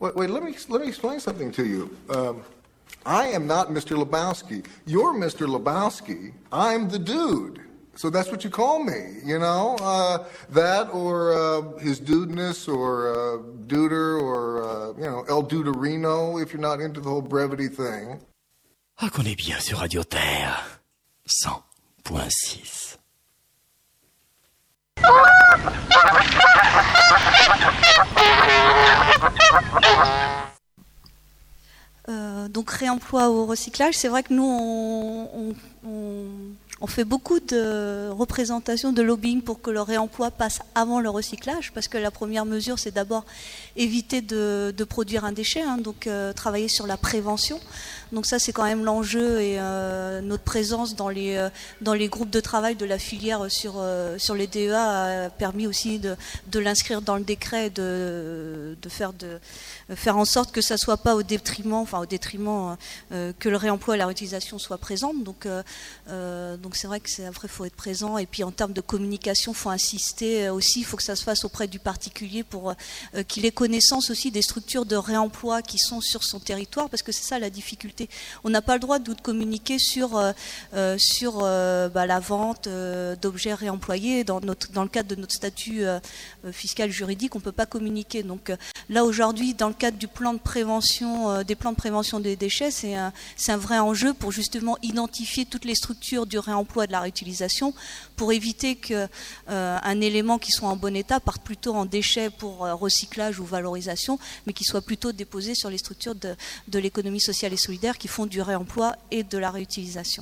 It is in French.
Wait, let me explain something to you. I am not Mr. Lebowski. You're Mr. Lebowski. I'm the dude. So that's what you call me, you know? That or his dudeness or duder or, El Duderino if you're not into the whole brevity thing. Ah, qu'on est bien sur Radio Terre. 100.6. Donc réemploi ou recyclage, c'est vrai que nous on fait beaucoup de représentations, de lobbying pour que le réemploi passe avant le recyclage, parce que la première mesure c'est d'abord éviter de produire un déchet, donc travailler sur la prévention. Donc ça c'est quand même l'enjeu et notre présence dans les groupes de travail de la filière sur les DEA a permis aussi de l'inscrire dans le décret, de faire en sorte que ça soit pas au détriment que le réemploi et la réutilisation soient présentes. Donc c'est vrai que après faut être présent, et puis en termes de communication faut insister aussi, il faut que ça se fasse auprès du particulier pour qu'il ait connaissance aussi des structures de réemploi qui sont sur son territoire, parce que c'est ça la difficulté. On n'a pas le droit de communiquer sur la vente d'objets réemployés dans le cadre de notre statut fiscal juridique, on peut pas communiquer. Donc là aujourd'hui dans le cadre du plan de prévention des plans de prévention des déchets, c'est un vrai enjeu pour justement identifier toutes les structures du réemploi et de la réutilisation, pour éviter qu'un élément qui soit en bon état parte plutôt en déchet pour recyclage ou valorisation, mais qui soit plutôt déposé sur les structures de l'économie sociale et solidaire qui font du réemploi et de la réutilisation.